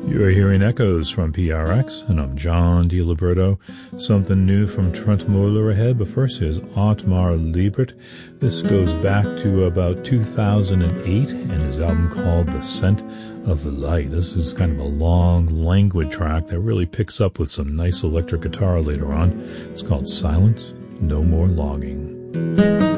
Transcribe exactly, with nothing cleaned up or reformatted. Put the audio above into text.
You're hearing echoes from P R X, and I'm John DiLiberto. Something new from Trent Mueller ahead, but first is Otmar Liebert. This goes back to about two thousand eight, and his album called The Scent of the Light. This is kind of a long, languid track that really picks up with some nice electric guitar later on. It's called Silence, No More Longing.